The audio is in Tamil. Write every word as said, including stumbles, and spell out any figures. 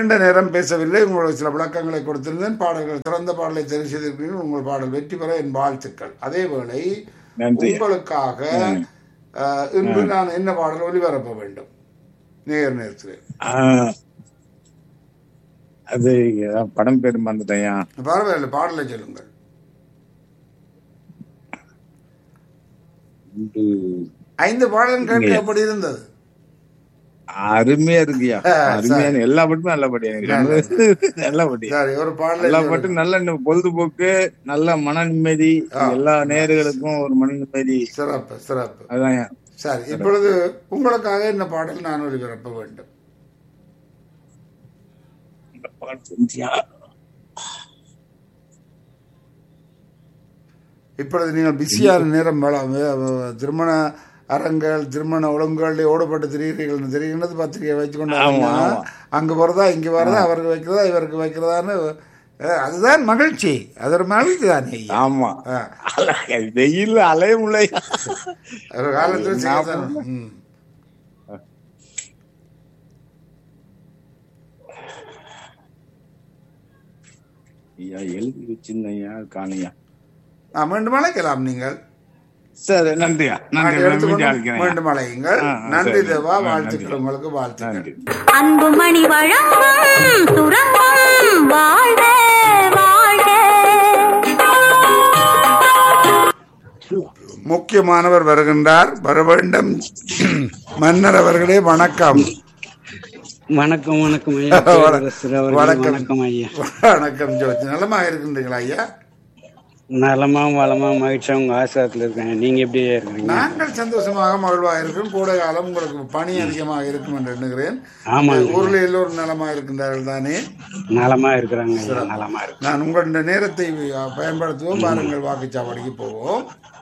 நீண்ட நேரம் பேசவில்லை. உங்களுக்கு சில விளக்கங்களை கொடுத்திருந்தேன். பாடல்கள் சிறந்த பாடலை தெரிவு செய்திருக்கிறீர்கள். உங்கள் பாடல் வெற்றி பெற என் வாழ்த்துக்கள். அதேவேளை உங்களுக்காக அஹ், இன்று நான் என்ன பாடல் ஒளிபரப்ப வேண்டும் நேர் நேரத்தில்? அது படம் பேர் மறந்துட்டேயா. பரவாயில்லை, பாடலை சொல்லுங்கள். ஐந்து பாடலும் கேட்டு எப்படி இருந்தது? அருமையா இருக்குயா, அருமையான எல்லா பாட்டுமே நல்ல பாட்டியா, நல்ல பாட்டி, ஒரு பாடல் எல்லா பாட்டும் நல்ல பொழுதுபோக்கு, நல்ல மன நிம்மதி, எல்லா நேயர்களுக்கும் ஒரு மன நிம்மதி. சிறப்பு சிறப்பு. அதான். சரி, இப்பொழுது உங்களுக்காக என்ன பாடல் நான் ஒளிபரப்ப வேண்டும்? இப்பொழுது நீங்கள் பிஸியான நேரம் திருமண அரங்கள் திருமண ஒழுங்குகள் ஓடப்பட்டு திரிகிறீர்கள் தெரிகின்றது. பத்திரிகை வச்சுக்கொண்டு அங்க போறதா இங்க வரதா, அவருக்கு வைக்கிறதா இவருக்கு வைக்கிறதான்னு, அதுதான் மகிழ்ச்சி. அது ஒரு மகிழ்ச்சி தானே. ஆமா, வெயில் அலைய முல்லை ஒரு காலத்துல. எழுதி வச்சிருந்தையா காணையா, மீண்டும் அழைக்கலாம் நீங்கள். சரி, நன்றியா, நன்றி. மீண்டும் அழையுங்கள். நன்றி தேவா, வாழ்த்துக்கள் உங்களுக்கு, வாழ்த்துக்கள். அன்புமணி வழங்கும் சுரங்கம் வாழ்க வாழ்க. முக்கியமானவர் வருகின்றார், வர வேண்டும். மன்னர் அவர்களே வணக்கம். வணக்கம் வணக்கம் ஐயா. வணக்கம் ஐயா. வணக்கம் ஜோதி. நலமா இருக்கின்றீங்களா ஐயா? நலமா வளமா மகிழ்ச்சியா உங்க ஆசிரியத்துல இருக்காங்க. நீங்க எப்படி இருக்கீங்க? நாங்கள் சந்தோஷமாக மகிழ்வாக இருக்கும். கோடை காலம் உங்களுக்கு பணி அதிகமாக இருக்கும் என்று எண்ணுகிறேன். ஆமா, ஊர்ல எல்லோரும் நலமா இருக்கின்றார்கள் தானே? நலமா இருக்கிறாங்க, நலமா இருக்கு. நான் உங்களுடைய நேரத்தை பயன்படுத்துவோம். பாருங்கள், வாக்குச்சாவடிக்கு போவோம்.